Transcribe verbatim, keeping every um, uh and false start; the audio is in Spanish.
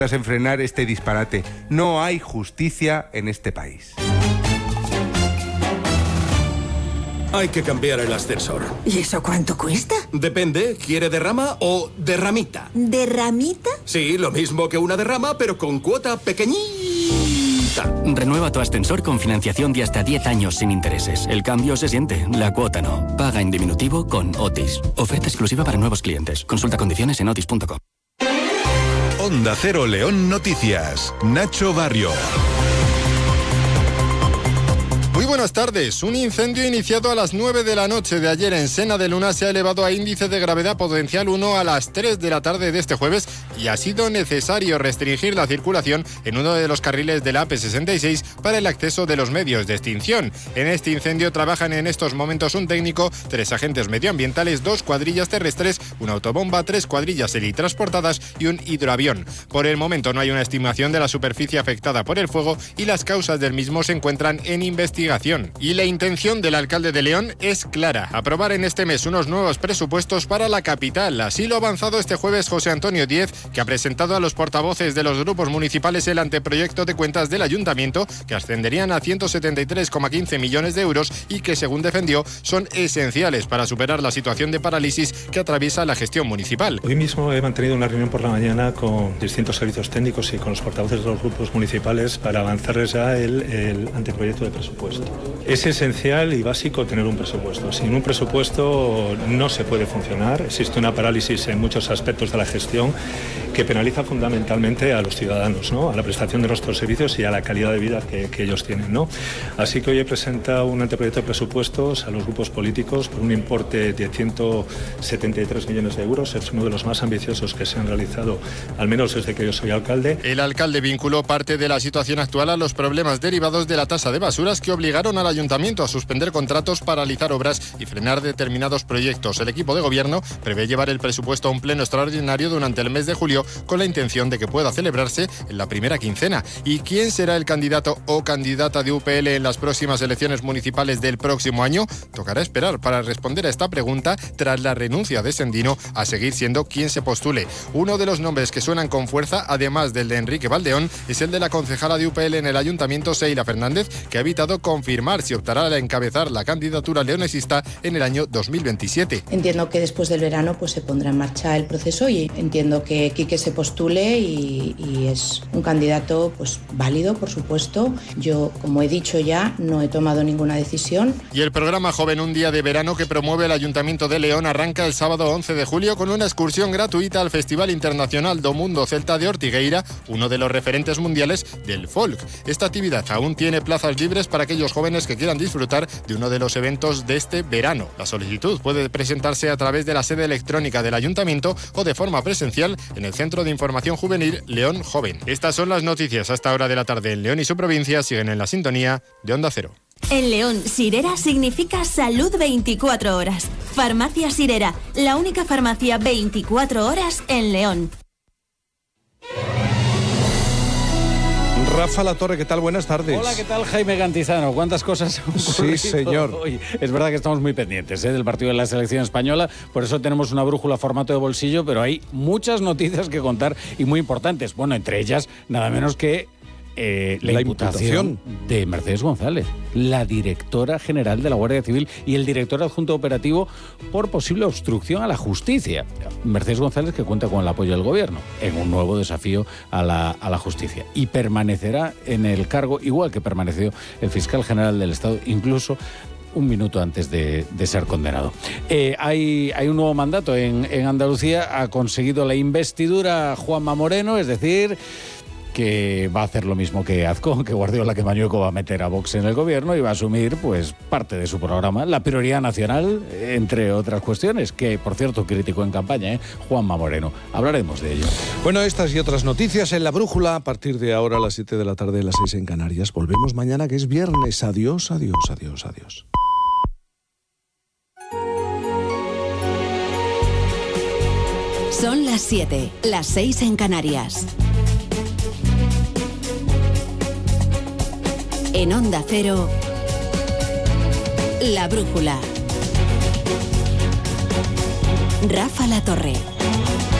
en frenar este disparate. No hay justicia en este país. Hay que cambiar el ascensor. ¿Y eso cuánto cuesta? Depende, ¿quiere derrama o derramita? ¿Derramita? Sí, lo mismo que una derrama, pero con cuota pequeñita. Renueva tu ascensor con financiación de hasta diez años sin intereses. El cambio se siente, la cuota no. Paga en diminutivo con Otis. Oferta exclusiva para nuevos clientes. Consulta condiciones en otis punto com. Onda Cero León Noticias. Nacho Barrio. Muy buenas tardes. Un incendio iniciado a las nueve de la noche de ayer en Sena de Luna se ha elevado a índice de gravedad potencial uno a las tres de la tarde de este jueves y ha sido necesario restringir la circulación en uno de los carriles de la A P sesenta y seis para el acceso de los medios de extinción. En este incendio trabajan en estos momentos un técnico, tres agentes medioambientales, dos cuadrillas terrestres, una autobomba, tres cuadrillas helitransportadas y un hidroavión. Por el momento no hay una estimación de la superficie afectada por el fuego y las causas del mismo se encuentran en investigación. Y la intención del alcalde de León es clara: aprobar en este mes unos nuevos presupuestos para la capital. Así lo ha avanzado este jueves José Antonio Díez, que ha presentado a los portavoces de los grupos municipales el anteproyecto de cuentas del ayuntamiento, que ascenderían a ciento setenta y tres coma quince millones de euros y que, según defendió, son esenciales para superar la situación de parálisis que atraviesa la gestión municipal. Hoy mismo he mantenido una reunión por la mañana con distintos servicios técnicos y con los portavoces de los grupos municipales para avanzarles ya el, el anteproyecto de presupuesto. Es esencial y básico tener un presupuesto. Sin un presupuesto no se puede funcionar. Existe una parálisis en muchos aspectos de la gestión que penaliza fundamentalmente a los ciudadanos, ¿no? A la prestación de nuestros servicios y a la calidad de vida que, que ellos tienen, ¿no? Así que hoy he presentado un anteproyecto de presupuestos a los grupos políticos por un importe de ciento setenta y tres millones de euros. Es uno de los más ambiciosos que se han realizado, al menos desde que yo soy alcalde. El alcalde vinculó parte de la situación actual a los problemas derivados de la tasa de basuras que obligaron al ayuntamiento a suspender contratos, paralizar obras y frenar determinados proyectos. El equipo de gobierno prevé llevar el presupuesto a un pleno extraordinario durante el mes de julio con la intención de que pueda celebrarse en la primera quincena. ¿Y quién será el candidato o candidata de U P L en las próximas elecciones municipales del próximo año? Tocará esperar para responder a esta pregunta tras la renuncia de Sendino a seguir siendo quien se postule. Uno de los nombres que suenan con fuerza, además del de Enrique Valdeón, es el de la concejala de U P L en el ayuntamiento, Seila Fernández, que ha evitado confirmar si optará a encabezar la candidatura leonesista en el año dos mil veintisiete. Entiendo que después del verano pues se pondrá en marcha el proceso y entiendo que Quique se postule y, y es un candidato pues válido, por supuesto. Yo, como he dicho ya, no he tomado ninguna decisión. Y el programa Joven Un Día de Verano que promueve el Ayuntamiento de León arranca el sábado once de julio con una excursión gratuita al Festival Internacional do Mundo Celta de Ortigueira, uno de los referentes mundiales del folk. Esta actividad aún tiene plazas libres para aquellos jóvenes que quieran disfrutar de uno de los eventos de este verano. La solicitud puede presentarse a través de la sede electrónica del Ayuntamiento o de forma presencial en el Centro de Información Juvenil León Joven. Estas son las noticias hasta ahora de la tarde en León y su provincia. Siguen en la sintonía de Onda Cero. En León, Sirera significa salud veinticuatro horas. Farmacia Sirera, la única farmacia veinticuatro horas en León. Rafa Latorre, ¿qué tal? Buenas tardes. Hola, ¿qué tal? Jaime Cantizano. ¿Cuántas cosas han ocurrido? Sí, señor. Hoy? Es verdad que estamos muy pendientes ¿eh? del partido de la selección española, por eso tenemos una brújula formato de bolsillo, pero hay muchas noticias que contar y muy importantes. Bueno, entre ellas, nada menos que Eh, la, la imputación, imputación de Mercedes González, la directora general de la Guardia Civil y el director adjunto operativo por posible obstrucción a la justicia. Mercedes González, que cuenta con el apoyo del gobierno en un nuevo desafío a la, a la justicia, y permanecerá en el cargo igual que permaneció el fiscal general del Estado, incluso un minuto antes de, de ser condenado. Eh, hay, hay un nuevo mandato en, en Andalucía. Ha conseguido la investidura Juanma Moreno, es decir, que va a hacer lo mismo que Azcón, que Guardiola, que Mañueco va a meter a Vox en el gobierno y va a asumir pues parte de su programa, la prioridad nacional, entre otras cuestiones, que por cierto criticó en campaña, ¿eh? Juanma Moreno. Hablaremos de ello. Bueno, estas y otras noticias en La Brújula a partir de ahora a las siete de la tarde, a las seis en Canarias. Volvemos mañana, que es viernes. Adiós, adiós, adiós, adiós. Son las siete, las seis en Canarias. En Onda Cero, La Brújula. Rafa Latorre.